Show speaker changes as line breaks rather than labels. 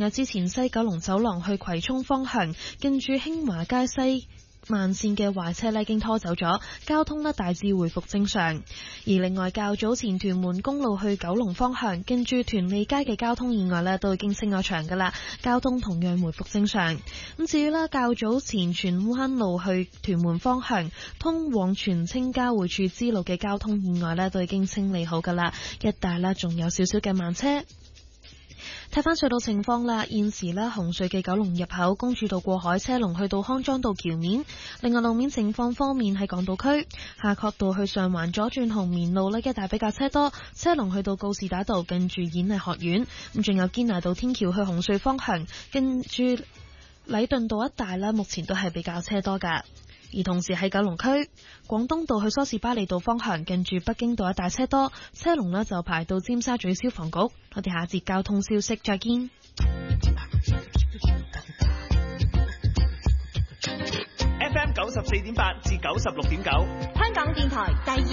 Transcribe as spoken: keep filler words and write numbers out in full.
有之前西九龍走廊去葵涌方向，近住興華街西慢線嘅壞車呢已經拖走咗，交通呢大致回復正常。而另外較早前屯門公路去九龍方向，跟住屯利街嘅交通意外呢都已經升咗場噶啦，交通同樣回復正常。咁至於啦，較早前荃灣路去屯門方向，通往荃青交匯處支路嘅交通意外呢都已經清理好噶啦，一帶呢仲有少少嘅慢車。睇翻隧道情況啦，現時呢紅隧嘅九龍入口公主道過海車龍去到康莊道橋面。另外路面情況方面，喺港島區夏慤道去上環左轉紅棉路呢一帶比較車多，車龍去到告士打道近住演藝學院。咁仲有堅拿道天橋去紅隧方向，跟住禮頓道一帶呢目前都係比較車多噶。而同時喺九龍區廣東道去梳士巴利道方向，近住北京道一帶車多，車龍呢就排到尖沙咀消防局。我哋下節交通消息再見。
F M 九十四點八至九十六點九，
香港電台第二